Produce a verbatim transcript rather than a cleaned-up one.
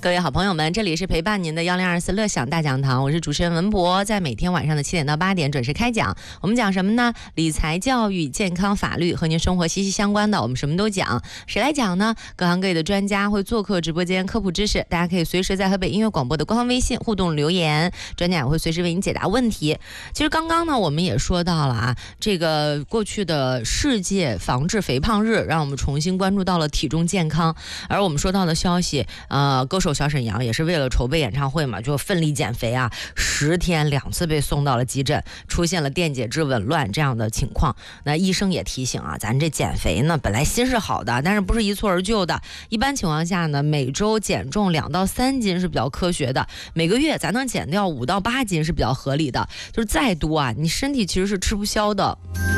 各位好朋友们，这里是陪伴您的一零二四乐享大讲堂，我是主持人文博，在每天晚上的七点到八点准时开讲。我们讲什么呢？理财、教育、健康、法律，和您生活息息相关的，我们什么都讲。谁来讲呢？各行各业的专家会做客直播间科普知识，大家可以随时在河北音乐广播的官方微信互动留言，专家也会随时为您解答问题。其实刚刚呢，我们也说到了啊，这个过去的世界防治肥胖日，让我们重新关注到了体重健康。而我们说到的消息，呃，歌手小沈阳也是为了筹备演唱会嘛，就奋力减肥啊，十天两次被送到了急诊，出现了电解质紊乱这样的情况。那医生也提醒啊，咱这减肥呢，本来心是好的，但是不是一蹴而就的。一般情况下呢，每周减重两到三斤是比较科学的，每个月咱能减掉五到八斤是比较合理的。就是再多啊，你身体其实是吃不消的。